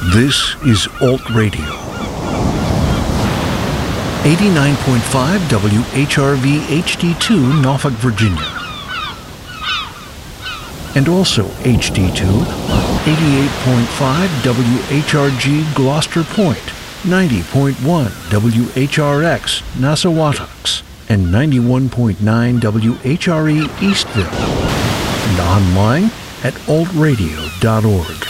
This is Alt Radio. 89.5 WHRV HD2 Norfolk, Virginia. And also HD2 on 88.5 WHRG Gloucester Point, 90.1 WHRX Nassawatucks, and 91.9 WHRE Eastville. And online at altradio.org.